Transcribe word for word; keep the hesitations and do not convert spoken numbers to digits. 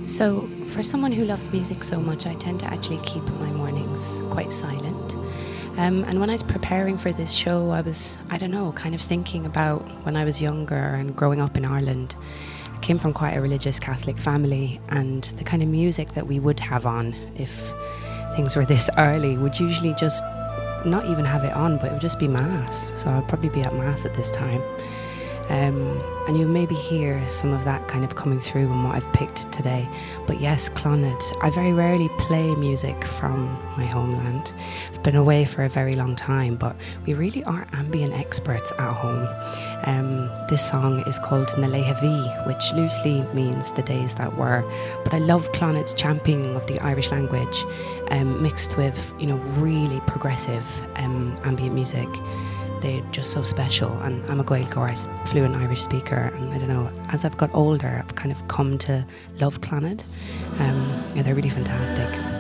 So, for someone who loves music so much, I tend to actually keep my mornings quite silent. Um, and when I was preparing for this show, I was, I don't know, kind of thinking about when I was younger and growing up in Ireland. I came from quite a religious Catholic family, and the kind of music that we would have on if things were this early would usually just not even have it on, but it would just be Mass. So I'd probably be at Mass at this time. Um, and you maybe hear some of that kind of coming through in what I've picked today. But yes, Clonard. I very rarely play music from my homeland. I've been away for a very long time, but we really are ambient experts at home. Um, this song is called Naleha V, which loosely means the days that were. But I love Clonard's championing of the Irish language, um, mixed with, you know, really progressive um, ambient music. They're just so special, and I'm a Gaeilgeoir, fluent Irish speaker, and I don't know, as I've got older, I've kind of come to love Clonard. Um, yeah, they're really fantastic.